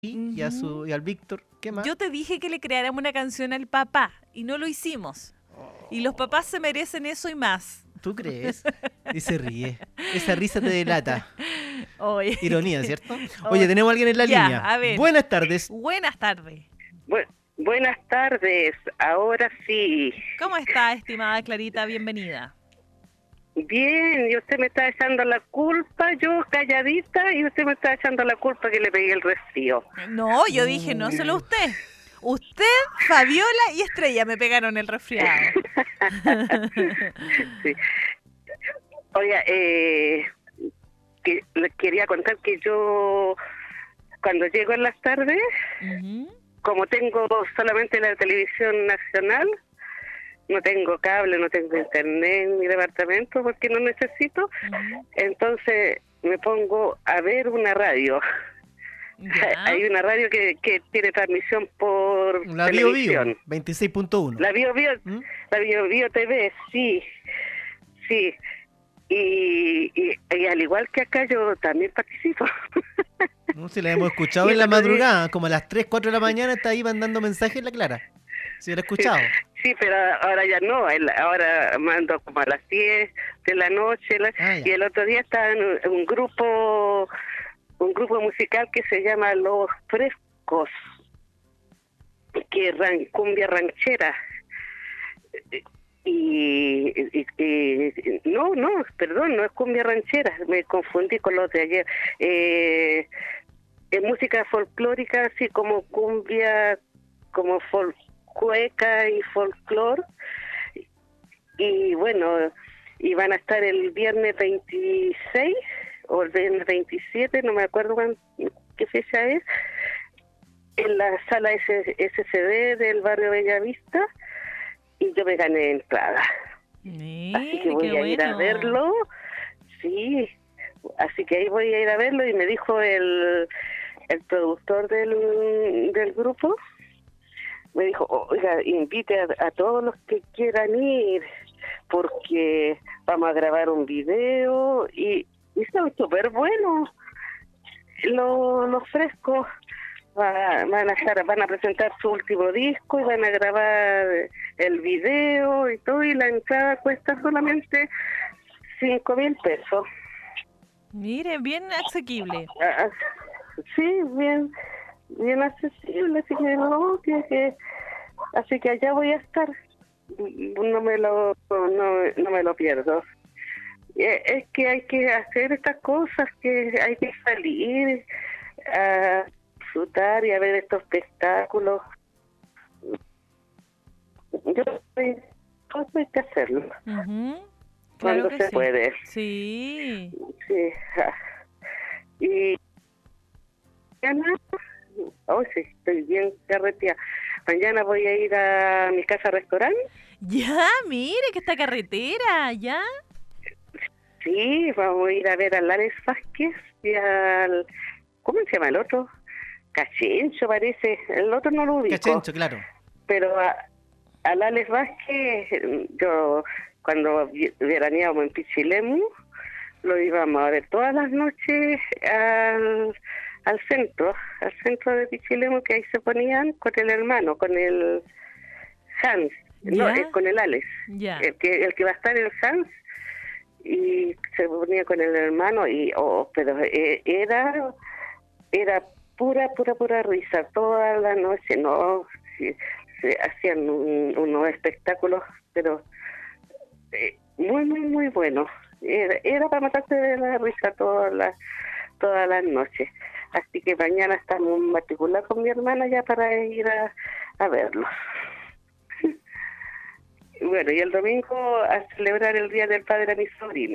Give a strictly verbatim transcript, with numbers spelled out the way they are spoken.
y, a su, y al Víctor. ¿Qué más? Yo te dije que le creáramos una canción al papá y no lo hicimos. Y los papás se merecen eso y más. ¿Tú crees? Y se ríe. Esa risa te delata. Oye. Ironía, ¿cierto? Oye, tenemos a alguien en la Ya, línea. a ver. Buenas tardes. Buenas tardes. Bu- buenas tardes, ahora sí. ¿Cómo está, estimada Clarita? Bienvenida. Bien, y usted me está echando la culpa, yo calladita, y usted me está echando la culpa que le pegué el resfrío. No, yo dije, no solo usted. Usted, Fabiola y Estrella me pegaron el resfriado. Sí. Oiga, eh, que, le quería contar que yo, cuando llego en las tardes, Uh-huh. como tengo solamente la televisión nacional, no tengo cable, no tengo internet en mi departamento porque no necesito, Uh-huh. entonces me pongo a ver una radio. Ya. Hay una radio que, que tiene transmisión por La Bio televisión. Bio, veintiséis punto uno. La Bio Bio, ¿Mm? la Bio Bio T V, sí, sí. Y, y, y al igual que acá yo también participo. No sé, la hemos escuchado Y en la el otro día- madrugada, como a las tres, cuatro de la mañana está ahí mandando mensajes la Clara. Si hubiera escuchado. Sí, pero ahora ya no, el- ahora mando como a las diez de la noche, la- Ah, ya. y el otro día estaba en un, un grupo un grupo musical que se llama Los Frescos, que es ran- cumbia ranchera. Y, y- y- no, no, perdón, no es cumbia ranchera, me confundí con los de ayer. Eh, es música folclórica, así como cumbia, como folk cueca y folclor. Y bueno, y van a estar el viernes veintiséis o el viernes veintisiete, no me acuerdo cuán- qué fecha es, en la sala S- SCD del barrio Bellavista, y yo me gané entrada. Así que Mire, voy qué a ir a bueno. verlo, sí, así que ahí voy a ir a verlo, y me dijo el, el productor del, del grupo, me dijo, oiga, invite a, a todos los que quieran ir, porque vamos a grabar un video, y, y está súper bueno. Lo- Los Frescos va- van a estar, van a presentar su último disco y van a grabar el video y todo, y la entrada cuesta solamente cinco mil pesos. Mire, bien asequible. Ah, sí, bien, bien accesible, así que no, que, que- así que allá voy a estar, no me lo, no, no me lo pierdo. Eh, Es que hay que hacer estas cosas, que hay que salir a disfrutar y a ver estos espectáculos. Yo creo que hay que hacerlo Ujú. Claro cuando que se sí. puede. Sí. Sí. ah. Y mañana, oh sí, estoy bien carreteada. Mañana voy a ir a mi casa restaurante. Ya, mire que esta carretera, ya. Sí, vamos a ir a ver al Alex Vázquez y al, ¿cómo se llama el otro? Cachencho parece, el otro no lo ubico. Cachencho, claro. Pero a, al Alex Vázquez, yo cuando vi- veraneábamos en Pichilemu, lo íbamos a ver todas las noches al, al centro, al centro de Pichilemu, que ahí se ponían con el hermano, con el Hans, no, Ya. eh, con el Alex, Ya. el que, el que va a estar el Hans, y se ponía con el hermano, y oh, pero eh, era era pura, pura, pura risa toda la noche, no, sí, se hacían un- unos espectáculos, pero eh, muy, muy, muy buenos. Era, era para matarse de la risa todas las todas las noches. Así que mañana estamos en particular con mi hermana ya para ir a, a verlos. Bueno, y el domingo a celebrar el Día del Padre a mi sobrino.